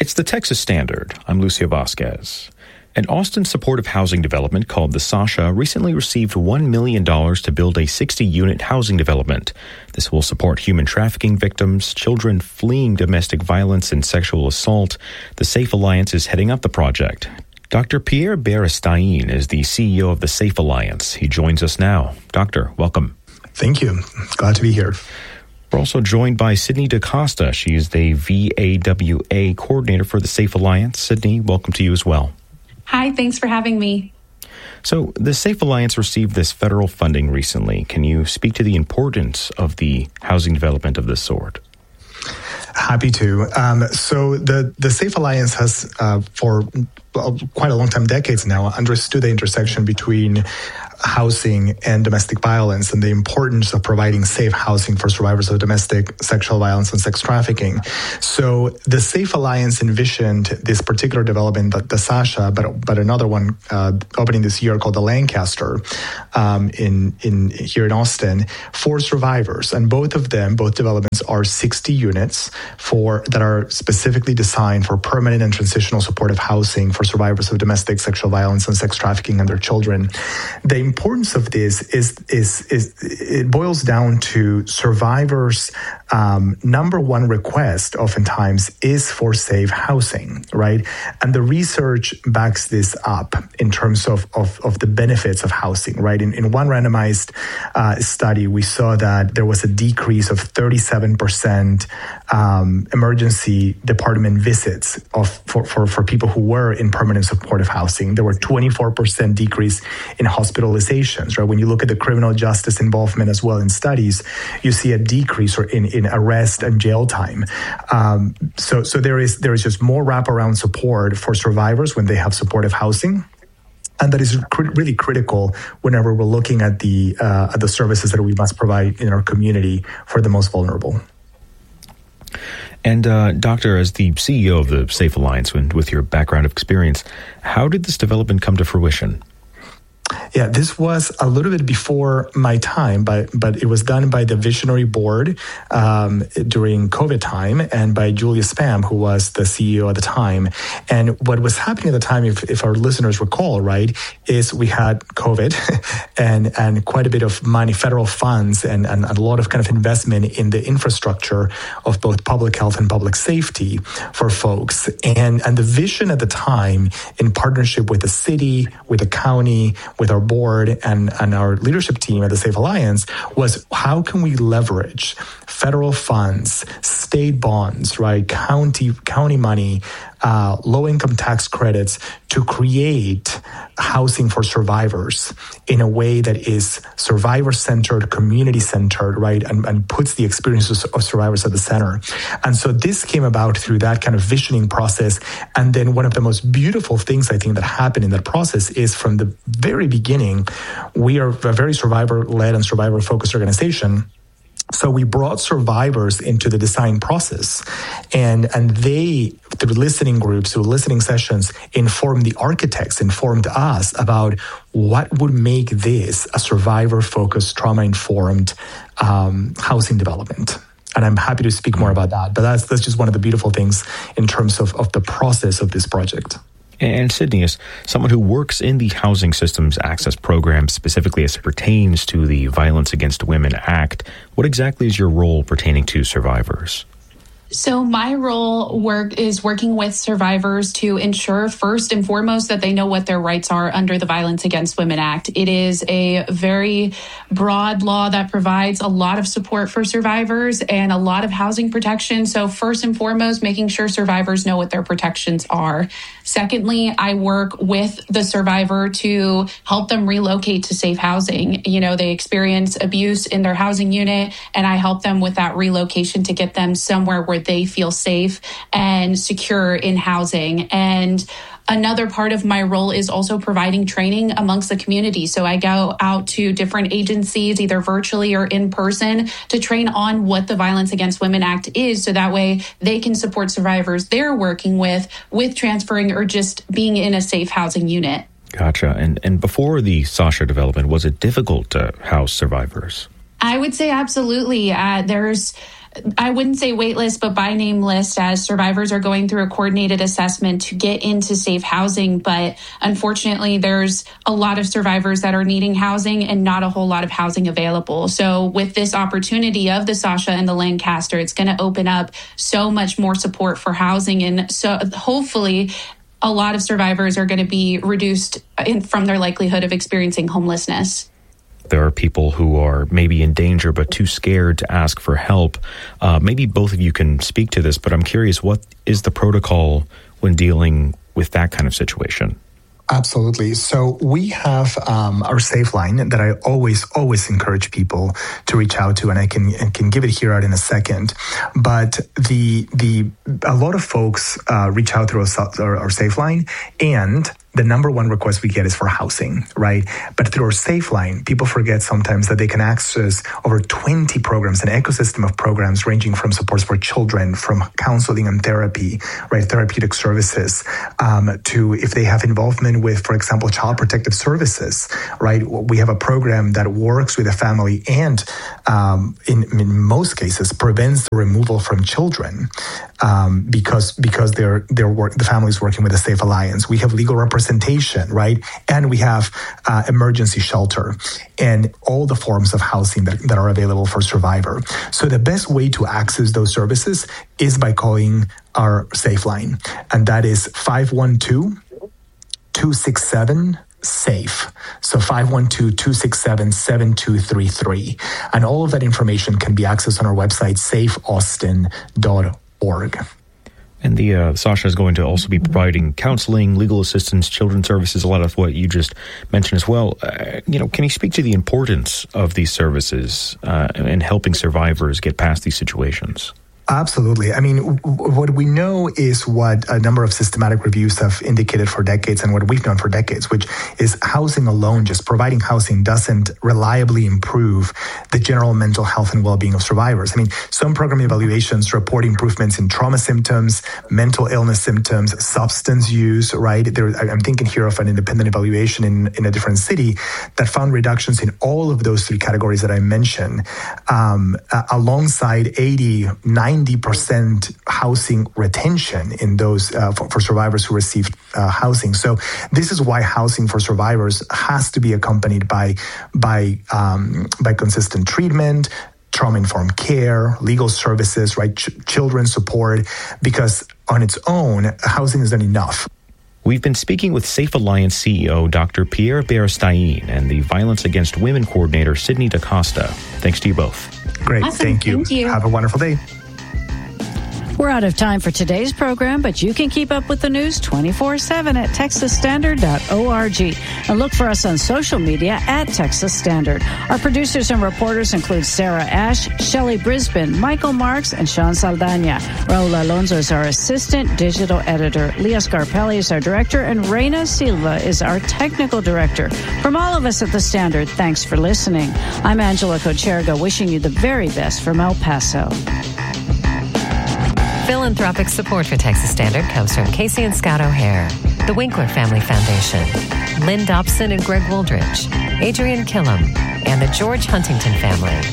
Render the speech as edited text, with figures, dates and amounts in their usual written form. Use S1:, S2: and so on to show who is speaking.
S1: It's the Texas Standard. I'm Lucio Vasquez. An Austin supportive housing development called the Sasha recently received $1 million to build a 60-unit housing development. This will support human trafficking victims, children fleeing domestic violence and sexual assault. The Safe Alliance is heading up the project. Dr. Pierre Beristain is the CEO of the Safe Alliance. He joins us now. Doctor, welcome.
S2: Thank you. Glad to be here.
S1: We're also joined by Sydney DaCosta. She is the VAWA coordinator for the Safe Alliance. Sydney, welcome to you as well.
S3: Hi, thanks for having me.
S1: So the Safe Alliance received this federal funding recently. Can you speak to the importance of the housing development of this sort?
S2: Happy to. So the Safe Alliance has, for quite a long time, decades now, understood the intersection between housing and domestic violence and the importance of providing safe housing for survivors of domestic sexual violence and sex trafficking. So the Safe Alliance envisioned this particular development, the Sasha, but another one opening this year called the Lancaster here in Austin for survivors. And both developments are 60 units that are specifically designed for permanent and transitional supportive housing for survivors of domestic sexual violence and sex trafficking and their children. The importance of this is it boils down to survivors' number one request oftentimes is for safe housing, right? And the research backs this up in terms of the benefits of housing, right? In one randomized study, we saw that there was a decrease of 37% emergency department visits for people who were in permanent supportive housing. There were 24% decrease in hospitalizations, right? When you look at the criminal justice involvement as well in studies, you see a decrease in arrest and jail time. So there is just more wraparound support for survivors when they have supportive housing. And that is really critical whenever we're looking at the services that we must provide in our community for the most vulnerable.
S1: And Doctor, as the CEO of the Safe Alliance, with your background of experience, how did this development come to fruition?
S2: Yeah, this was a little bit before my time, but it was done by the Visionary Board during COVID time and by Julia Spam, who was the CEO at the time. And what was happening at the time, if our listeners recall, right, is we had COVID and quite a bit of money, federal funds, and a lot of kind of investment in the infrastructure of both public health and public safety for folks. And the vision at the time, in partnership with the city, with the county, with our board and our leadership team at the Safe Alliance, was how can we leverage federal funds, state bonds, right, county money, low-income tax credits to create housing for survivors in a way that is survivor-centered, community-centered, right, and puts the experiences of survivors at the center. And so this came about through that kind of visioning process. And then one of the most beautiful things I think that happened in that process is from the very beginning, we are a very survivor-led and survivor-focused organization. So we brought survivors into the design process, and they, through listening groups, through listening sessions, informed the architects, informed us about what would make this a survivor-focused, trauma-informed housing development. And I'm happy to speak more about that. But that's just one of the beautiful things in terms of the process of this project.
S1: And Sydney, as someone who works in the Housing Systems Access Program, specifically as it pertains to the Violence Against Women Act, what exactly is your role pertaining to survivors?
S3: So my role is working with survivors to ensure, first and foremost, that they know what their rights are under the Violence Against Women Act. It is a very broad law that provides a lot of support for survivors and a lot of housing protection. So first and foremost, making sure survivors know what their protections are. Secondly, I work with the survivor to help them relocate to safe housing. You know, they experience abuse in their housing unit, and I help them with that relocation to get them somewhere where they feel safe and secure in housing. And another part of my role is also providing training amongst the community. So I go out to different agencies, either virtually or in person, to train on what the Violence Against Women Act is. So that way they can support survivors they're working with transferring or just being in a safe housing unit.
S1: Gotcha. And before the Sasha development, was it difficult to house survivors?
S3: I would say absolutely. There's I wouldn't say wait list, but by name list, as survivors are going through a coordinated assessment to get into safe housing. But unfortunately, there's a lot of survivors that are needing housing and not a whole lot of housing available. So with this opportunity of the Sasha and the Lancaster, it's going to open up so much more support for housing. And so hopefully a lot of survivors are going to be reduced from their likelihood of experiencing homelessness.
S1: There are people who are maybe in danger but too scared to ask for help. Maybe both of you can speak to this, but I'm curious, what is the protocol when dealing with that kind of situation?
S2: Absolutely. So we have our Safe Line that I always encourage people to reach out to, and I can give it here out in a second. But a lot of folks reach out through our Safe Line, and the number one request we get is for housing, right? But through our Safe Line, people forget sometimes that they can access over 20 programs, an ecosystem of programs ranging from supports for children, from counseling and therapy, right, therapeutic services, to if they have involvement with, for example, child protective services, right? We have a program that works with a family and in most cases prevents the removal from children because the family is working with a Safe Alliance. We have legal representation, right? And we have emergency shelter and all the forms of housing that are available for survivor. So the best way to access those services is by calling our Safe Line, and that is 512-267-SAFE. So 512-267-7233. And all of that information can be accessed on our website, safeaustin.org.
S1: And the Sasha is going to also be providing counseling, legal assistance, children's services, a lot of what you just mentioned as well. Can you speak to the importance of these services and helping survivors get past these situations?
S2: Absolutely. I mean, what we know is what a number of systematic reviews have indicated for decades and what we've known for decades, which is housing alone, just providing housing doesn't reliably improve the general mental health and well-being of survivors. I mean, some program evaluations report improvements in trauma symptoms, mental illness symptoms, substance use, right? I'm thinking here of an independent evaluation in a different city that found reductions in all of those three categories that I mentioned, alongside 90% housing retention in those for survivors who received housing. So this is why housing for survivors has to be accompanied by consistent treatment, trauma-informed care, legal services, right, children's support, because on its own, housing isn't enough.
S1: We've been speaking with Safe Alliance CEO Dr. Pierre Beristain and the Violence Against Women Coordinator Sydney DaCosta. Thanks to you both.
S2: Great.
S3: Awesome.
S2: Thank you.
S3: Thank you.
S2: Have a wonderful day.
S4: We're out of time for today's program, but you can keep up with the news 24/7 at TexasStandard.org. And look for us on social media at Texas Standard. Our producers and reporters include Sarah Ash, Shelley Brisbane, Michael Marks, and Sean Saldana. Raul Alonso is our assistant digital editor. Leah Scarpelli is our director, and Reina Silva is our technical director. From all of us at the Standard, thanks for listening. I'm Angela Kocherga, wishing you the very best from El Paso.
S5: Philanthropic support for Texas Standard comes from Casey and Scott O'Hare, the Winkler Family Foundation, Lynn Dobson and Greg Wooldridge, Adrian Killam, and the George Huntington family.